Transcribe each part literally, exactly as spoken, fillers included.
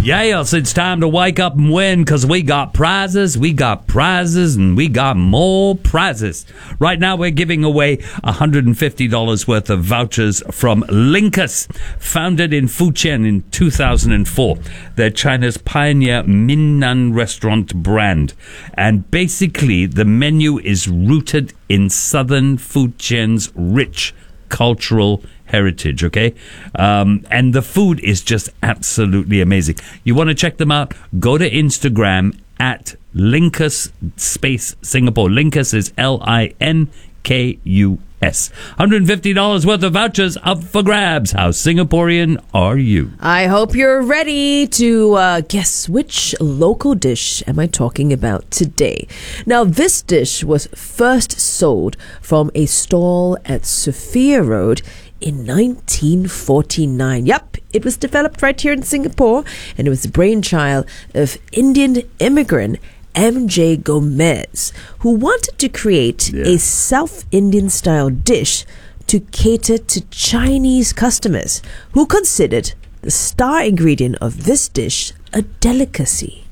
Yes, it's time to wake up and win because we got prizes, we got prizes, and we got more prizes. Right now, we're giving away one hundred fifty dollars worth of vouchers from Linkus, founded in Fujian in two thousand four. They're China's pioneer Minnan restaurant brand. And basically, the menu is rooted in southern Fujian's rich cultural heritage, okay? Um, and the food is just absolutely amazing. You want to check them out? Go to Instagram at Linkus space Singapore. Linkus is L I N K U S. one hundred fifty dollars worth of vouchers up for grabs. How Singaporean are you? I hope you're ready to uh, guess which local dish am I talking about today. Now, this dish was first sold from a stall at Sophia Road in nineteen forty-nine. Yep, it was developed right here in Singapore, and it was the brainchild of Indian immigrant M J Gomez, who wanted to create yeah. a South Indian style dish to cater to Chinese customers who considered the star ingredient of this dish a delicacy.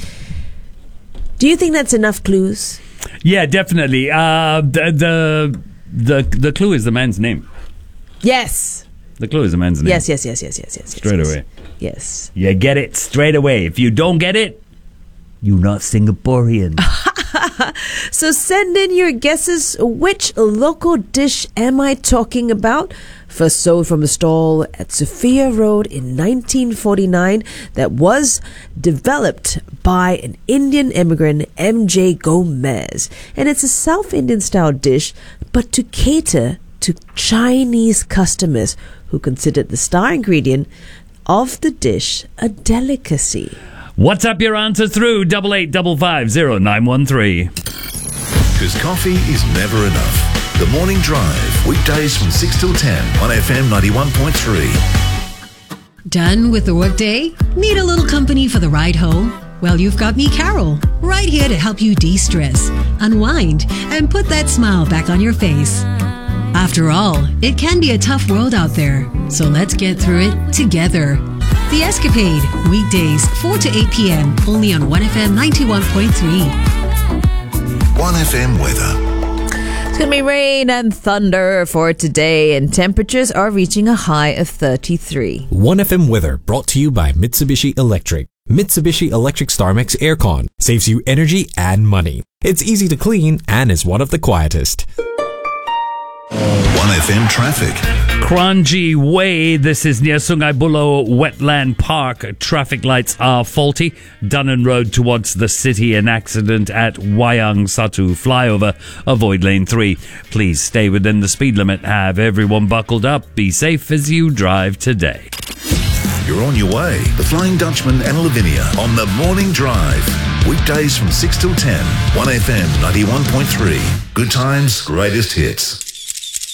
Do you think that's enough clues? Yeah, definitely. Uh, the, the the the clue is the man's name. Yes. The clue is the man's name. Yes, yes, yes, yes, yes, yes. Straight yes, away. Yes. You get it straight away. If you don't get it, you're not Singaporean. So send in your guesses. Which local dish am I talking about? First sold from a stall at Sophia Road in nineteen forty-nine that was developed by an Indian immigrant, M J Gomez. And it's a South Indian style dish, but to cater to Chinese customers who considered the star ingredient of the dish a delicacy. WhatsApp your answer through double eight double five zero nine one three. Because coffee is never enough. The Morning Drive, weekdays from six till ten on F M ninety-one point three. Done with the workday? Need a little company for the ride home? Well, you've got me, Carol, right here to help you de-stress, unwind, and put that smile back on your face. After all, it can be a tough world out there, so let's get through it together. The Escapade, weekdays four to eight p.m. only on one F M ninety-one point three. one F M weather. It's going to be rain and thunder for today, and temperatures are reaching a high of thirty-three. one F M weather brought to you by Mitsubishi Electric. Mitsubishi Electric StarMax Aircon saves you energy and money. It's easy to clean and is one of the quietest. one F M traffic. Kranji Way, this is near Sungai Buloh Wetland Park. Traffic lights are faulty. Dunnan Road towards the city, an accident at Wayang Satu flyover. Avoid lane three. Please stay within the speed limit. Have everyone buckled up. Be safe as you drive today. You're on your way. The Flying Dutchman and Lavinia on the Morning Drive. Weekdays from six till ten. one F M ninety-one point three. Good times, greatest hits.